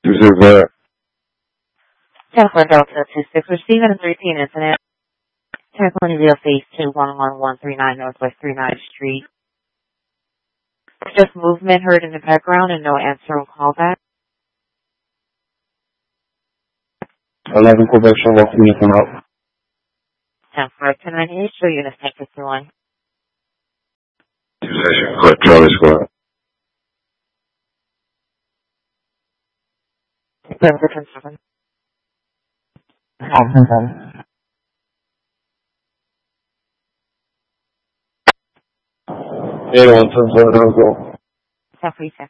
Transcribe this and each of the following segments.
This is 10 for Delta 26, receiving a 13 incident. 10 Real Face 211139 Northwest 39th Street. Just movement heard in the background and no answer on callback. 11 Quebec, welcome you from out. 10 for 1098, show units take us through one. Session, click Charlie Square. Clear for 10-7. 8110 go. 10 for 10.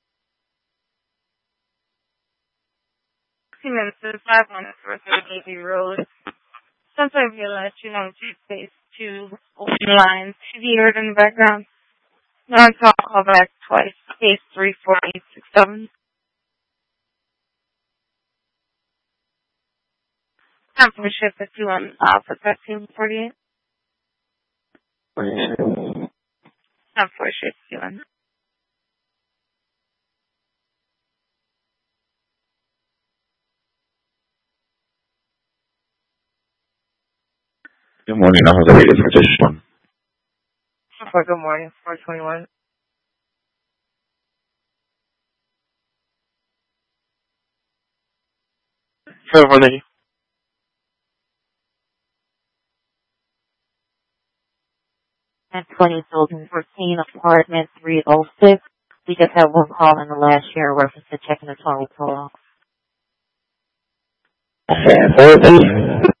2 minutes to 5 minutes for 30 Road. Sometime you'll let you know to space 2 open lines. Should be heard in the background. No, I'll call back twice. Space 34867. Time for shift at 2 on for 1348. Time for shift 2 on. Good morning, I'm the latest for this one. Good morning, 421. Good morning. 1020 Building 14, apartment 306. We just had one call in the last year reference to checking the total total.